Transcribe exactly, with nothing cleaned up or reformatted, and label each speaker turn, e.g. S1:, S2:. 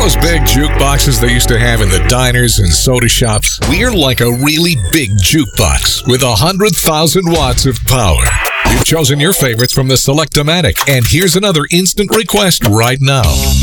S1: those big jukeboxes they used to have in the diners and soda shops? We're like a really big jukebox with one hundred thousand watts of power. You've chosen your favorites from the Select-O-Matic, and here's another instant request right now.